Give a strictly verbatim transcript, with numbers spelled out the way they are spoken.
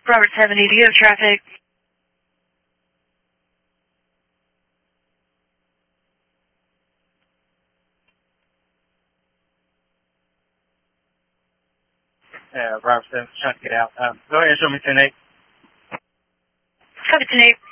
Robert seventy, do you have traffic? Yeah, Robert seventy, trying to get out. Um, go ahead and show me ten eight. Copy ten eight.